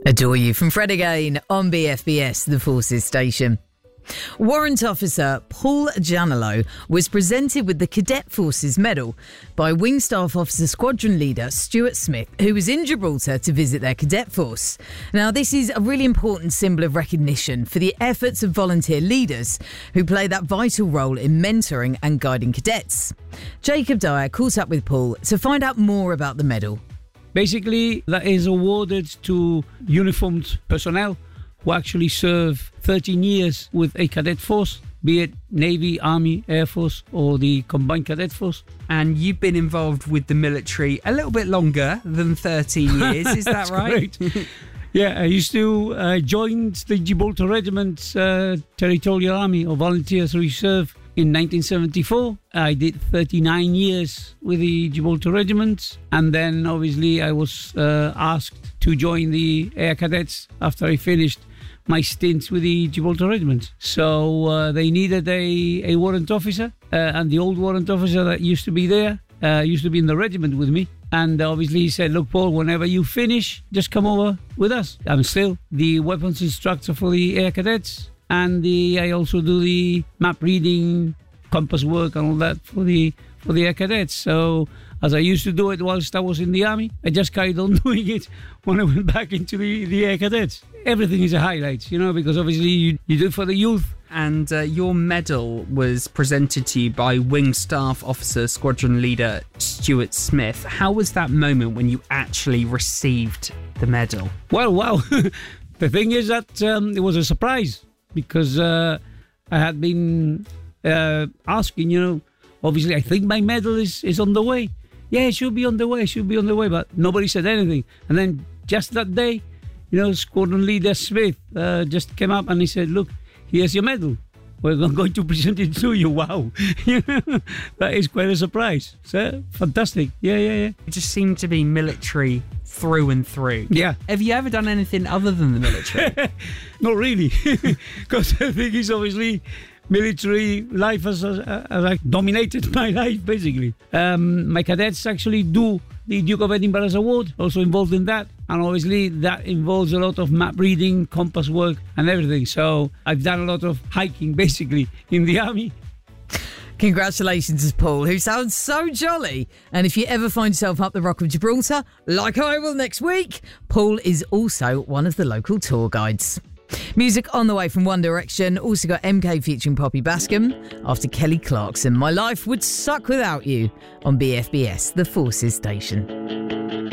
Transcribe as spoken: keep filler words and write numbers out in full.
Adore You from Fred again on B F B S, the Forces station. Warrant Officer Paul Janelo was presented with the Cadet Forces Medal by Wing Staff Officer Squadron Leader Stuart Smith, who was in Gibraltar to visit their cadet force. Now, this is a really important symbol of recognition for the efforts of volunteer leaders who play that vital role in mentoring and guiding cadets. Jacob Dyer caught up with Paul to find out more about the medal. Basically, that is awarded to uniformed personnel who actually serve thirteen years with a cadet force, be it Navy, Army, Air Force or the Combined Cadet Force. And you've been involved with the military a little bit longer than thirteen years, is that right? Yeah, I used to uh, join the Gibraltar Regiment's uh, Territorial Army or Volunteers Reserve in nineteen seventy-four. I did thirty-nine years with the Gibraltar Regiment, and then obviously I was uh, asked to join the Air Cadets after I finished my stints with the Gibraltar Regiment. So uh, they needed a, a warrant officer, uh, and the old warrant officer that used to be there uh, used to be in the regiment with me. And obviously he said, look, Paul, whenever you finish, just come over with us. I'm still the weapons instructor for the Air Cadets, and the I also do the map reading, compass work and all that for the for the Air Cadets. So as I used to do it whilst I was in the Army, I just carried on doing it when I went back into the, the Air Cadets. Everything is a highlight, you know, because obviously you, you do it for the youth. And uh, your medal was presented to you by Wing Staff Officer Squadron Leader Stuart Smith. How was that moment when you actually received the medal? Well, wow. The thing is that um, it was a surprise because uh, I had been uh, asking, you know, obviously I think my medal is, is on the way. Yeah, it should be on the way, it should be on the way, but nobody said anything. And then just that day, you know, Squadron Leader Smith uh, just came up and he said, look, here's your medal. We're going to present it to you. Wow. That is quite a surprise. So, fantastic. Yeah, yeah, yeah. You just seem to be military through and through. Yeah. Have you ever done anything other than the military? Not really. Because I think it's obviously military life has, has, has like dominated my life, basically. Um, my cadets actually do the Duke of Edinburgh's Award, also involved in that. And obviously that involves a lot of map reading, compass work and everything. So I've done a lot of hiking, basically, in the Army. Congratulations to Paul, who sounds so jolly. And if you ever find yourself up the Rock of Gibraltar, like I will next week, Paul is also one of the local tour guides. Music on the way from One Direction. Also got M K featuring Poppy Bascom. After Kelly Clarkson, My Life Would Suck Without You on B F B S, the Forces station.